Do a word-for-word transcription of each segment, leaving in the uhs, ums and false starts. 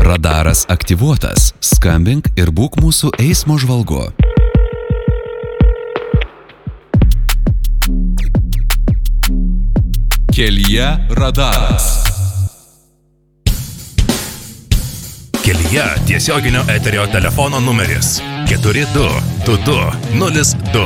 Radaras aktyvuotas. Skambink ir būk mūsų eismo žvalgu. Kelyje radaras. Kelyje tiesioginio eterio telefono numeris keturi du du du nulis du.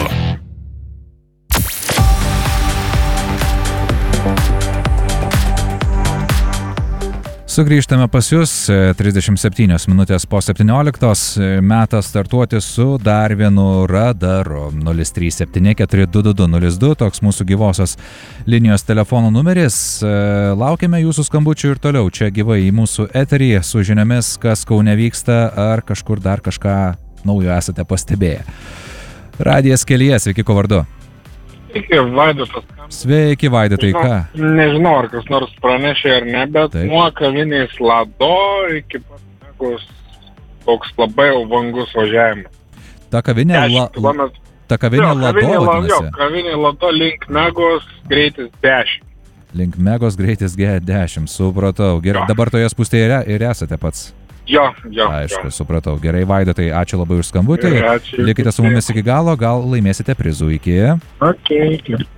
Sugrįžtame pas jūs, trisdešimt septynios minutės po septynioliktos, metas startuoti su dar vienu radaru. Nulis trys septyni keturi du du du nulis du, toks mūsų gyvosios linijos telefono numeris. Laukiame jūsų skambučių ir toliau čia gyvai į mūsų eterį su žiniomis, kas Kaune vyksta, ar kažkur dar kažką naujo esate pastebėję. Radijas Kelyje, sveiki, ko vardu? Sveiki, Vaidotas. Sveiki, Vaidotai, ką? Nežinau, ar kas nors pranešė ar ne, bet Taip. nuo kavinės Lado iki pat Megos toks labai jau vangus važiavimas. Ta kavinė, la, dešimt kilometrų. ta kavinė Jo, Lado kavinė La- jo, vadinasi. kavinė Lado link Megos greitis dešimt. Link Megos greitis G dešimt, supratau. Gerai, Jo. dabar toje spūstėje ir, ir esate pats. Jo, jo. Aišku, supratau. Gerai, Vaidotai, ačiū labai už skambutį. Gerai, ačiū. Likite su mumis iki galo, gal laimėsite prizų iki. Okay.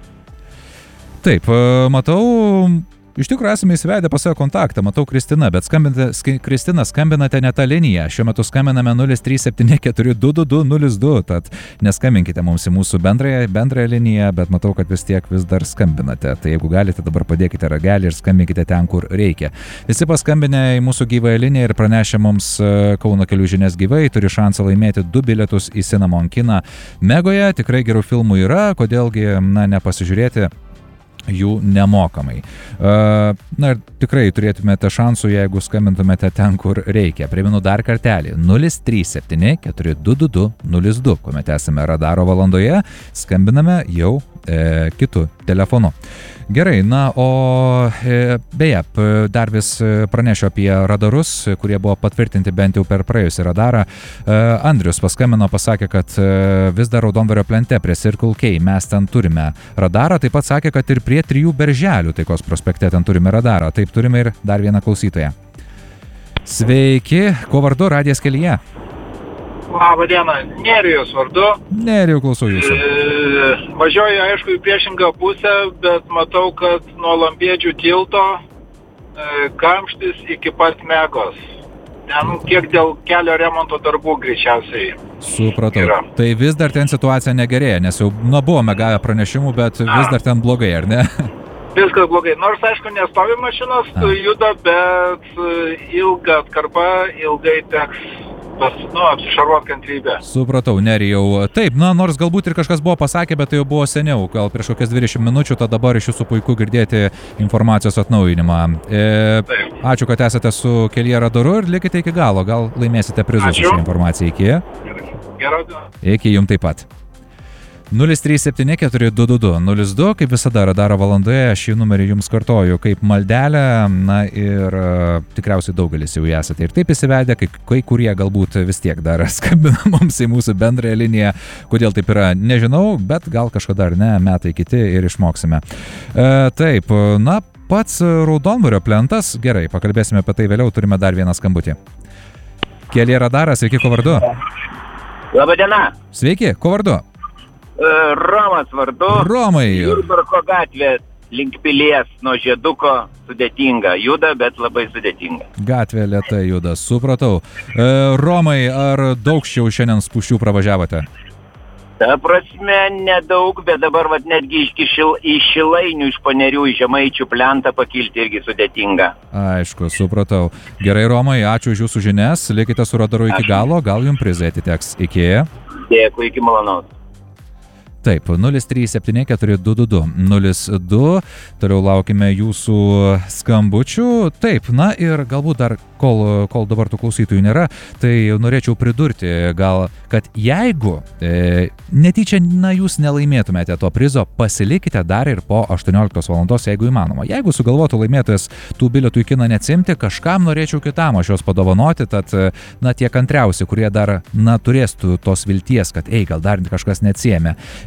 Taip, e, matau, iš tikrųjų esame įsivedę pas savo kontaktą, matau Kristina, bet skambinate, sk- Kristina, skambinate ne tą liniją. Šiuo metu skambiname nulis trys septyni keturi du du du nulis du, tad neskambinkite mums į mūsų bendrąją, bendrąją liniją, bet matau, kad vis tiek vis dar skambinate. Tai jeigu galite, dabar padėkite ragelį ir skambinkite ten, kur reikia. Visi paskambinę į mūsų gyvąją liniją ir pranešę mums e, Kauno kelių žinias gyvai, turi šansą laimėti du bilietus į Cinnamon kiną Megoje. Tikrai gerų filmų yra, kodėlgi, na, nepasižiūrėti jų nemokamai. Uh, na ir tikrai turėtumėte šansų, jeigu skambintumėte ten, kur reikia. Primenu dar kartelį. nulis trys septyni keturi du du du nulis du. Kuomet esame radaro valandoje, skambiname jau e, kitu telefonu. Gerai, na, o e, beje, p- dar vis pranešiu apie radarus, kurie buvo patvirtinti bent jau per praėjusį radarą. E, Andrius paskambino, pasakė, kad e, vis dar Raudondvario plente prie Circle K mes ten turime radarą, taip pat sakė, kad ir prie Trijų Berželių Taikos prospekte ten turime radarą. Taip, turime ir dar vieną klausytoją. Sveiki, ko vardu, Radijas Kelyje? Labą dieną, Nerijos vardu. Nerijau, klausau jūsų. E, važiuoju, aišku, į priešingą pusę, bet matau, kad nuo Lampėdžių tilto e, kamštis iki pat Megos. Ten kiek dėl kelio remonto darbų greičiausiai. Supratau. Yra. Tai vis dar ten situacija negerėja, nes jau, na, buvome gavę pranešimų, bet vis dar ten blogai, ar ne? Viskas blogai. Nors, aišku, nestovi mašinos, A. juda, bet e, ilga atkarpa, ilgai teks pas, nu, apsišarvuot kantrybę. Supratau, Nerijau. Taip, na, nors galbūt ir kažkas buvo pasakę, bet tai jau buvo seniau, gal prieš kokias dvidešimt minučių, tad dabar iš jūsų puiku girdėti informacijos atnaujinimą. E, Taip. ačiū, kad esate su Kelyje radaru ir likite iki galo, gal laimėsite prizus Ačiū. už šią informaciją. Iki. Gerą dieną. Iki jums taip pat. nulis trys septyni keturi du du du nulis du, kaip visada radaro valandoje, šį numerį jums kartoju kaip maldelę, na ir uh, tikriausiai daugelis jau esate ir taip įsivedę, kai, kai kurie galbūt vis tiek dar skambina mums į mūsų bendrąją liniją, kodėl taip yra, nežinau, bet gal kažkada ar ne, metai kiti ir išmoksime. Uh, taip, na, pats Raudondvario plentas, gerai, pakalbėsime apie tai vėliau, turime dar vieną skambutį. Kelyje radaras, sveiki, ko vardu? Labadiena, Sveiki, ko vardu? E, Romas vardu. Romai. Jurbarko gatvė link pilies nuo Žieduko sudėtinga. Juda, bet labai sudėtinga. Gatvė lėtai juda, supratau. E, Romai, ar daug šiau šiandien spūsčių pravažiavote? Ta prasme, nedaug, bet dabar vat, netgi iš, šil, iš Šilainių, iš Panerių, iš Žemaičių plentą pakilti irgi sudėtinga. Aišku, supratau. Gerai, Romai, ačiū už jūsų žinias. Likite su radaru iki Ačiū. galo, gal jums prizai atiteks. Iki. Dėkui, iki malonaus. Taip, nulis trys septyni keturi du du du nulis du. Toliau laukime jūsų skambučių. Taip, na ir galbūt dar, kol, kol dabar tų klausytojų nėra, tai norėčiau pridurti gal, kad jeigu e, netyčia, na, jūs nelaimėtumėte to prizo, pasilikite dar ir po aštuonioliktos valandos, jeigu įmanoma. Jeigu sugalvotų laimėtojas tų bilietų į kiną neatsimti, kažkam norėčiau kitam aš juos padovanoti, tad, na, tie kantriausi, kurie dar, na, turės tos vilties, kad, ei, gal dar kažkas neatsiėmė.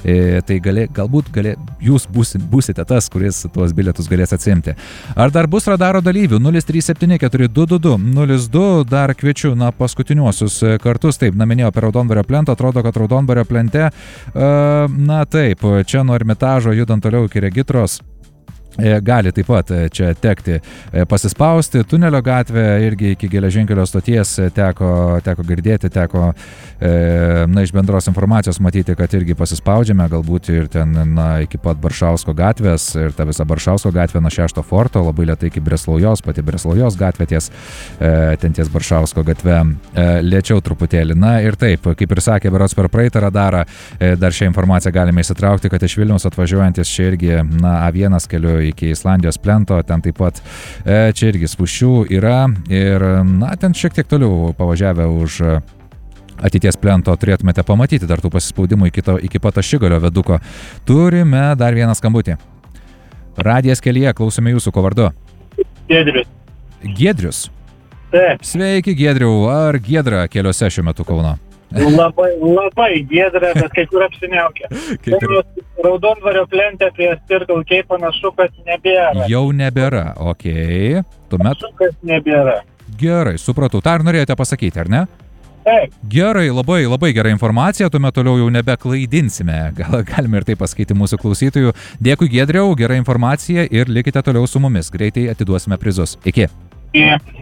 E, tai gali, galbūt gali, jūs būsi, būsite tas, kuris tuos bilietus galės atsimti. Ar dar bus radaro dalyvių? nulis trys septyni keturi du du du nulis du, dar kviečiu, na, paskutiniuosius kartus, taip, na, minėjau per Raudondvario plentą, atrodo, kad Raudondvario plente, uh, na, taip, čia nuo Ermitažo judant toliau iki Regitros, gali taip pat čia tekti pasispausti. Tunelio gatvė irgi iki geležinkelio stoties teko, teko girdėti, teko na, iš bendros informacijos matyti, kad irgi pasispaudžiame, galbūt ir ten na, iki pat Baršausko gatvės ir ta visa Baršausko gatvė nuo šešto forto, labai lėtai iki Breslaujos, pati Breslaujos gatvė ties, ten ties Baršausko gatve, lėčiau truputėlį. Na ir taip, kaip ir sakė berods per praeitą radarą, dar šią informaciją galime įsitraukti, kad iš Vilniaus atvažiuojantis čia irgi na, A vienas keliu iki Islandijos plento, ten taip pat e, čia irgi spūsčių yra ir, na, ten šiek tiek toliau pavažiavę už ateities plento turėtumėte pamatyti dar tų pasispaudimų iki, to, iki pat Ašigalio veduko. Turime dar vieną skambutį. Radijas kelyje, klausome jūsų, ko vardu? Giedrius. Giedrius? Taip. Sveiki, Giedriau. Ar giedra keliuose šiuo metu Kauno? Labai, labai giedra, bet kai kur apsiniaukia. Ir... Raudondvario plente prie Stirgalkiai panašu, kad nebėra. Jau nebėra, okei. Okay. Tuomet... Panašu, kad nebėra. Gerai, supratau. Ta ar norėjote pasakyti, ar ne? Taip. Gerai, labai, labai gera informacija, tuomet toliau jau nebeklaidinsime. Gal, galime ir tai pasakyti mūsų klausytojų. Dėkui, Giedriau, gera informacija ir likite toliau su mumis. Greitai atiduosime prizus. Iki. Iki.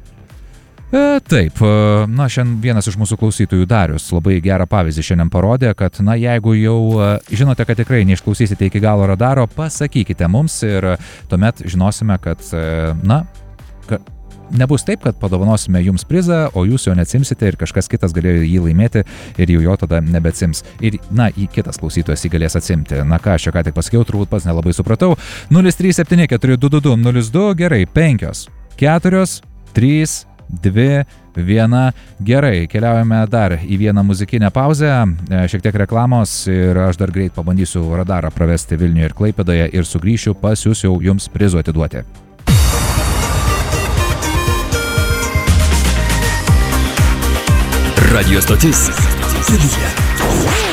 E, taip, na, šiandien vienas iš mūsų klausytojų Darius labai gerą pavyzdį šiandien parodė, kad, na, jeigu jau žinote, kad tikrai neišklausysite iki galo radaro, pasakykite mums ir tuomet žinosime, kad, na, kad nebus taip, kad padovanosime jums prizą, o jūs jo neatsimsite ir kažkas kitas galėjo jį laimėti ir jau jo tada nebeatsims. Ir, na, į kitas klausytojas jį galės atsimti. Na ką, aš čia ką tik pasakiau, turbūt pats nelabai supratau. nulis trys septyni keturi du du du nulis du, gerai, penkios, keturios, trys, dvi, viena. Gerai, keliaujame dar į vieną muzikinę pauzę, šiek tiek reklamos ir aš dar greit pabandysiu radarą pravesti Vilniuje ir Klaipėdoje ir sugrįšiu pas jūs jau jums prizų atiduoti. Radio stotis. Kelyje.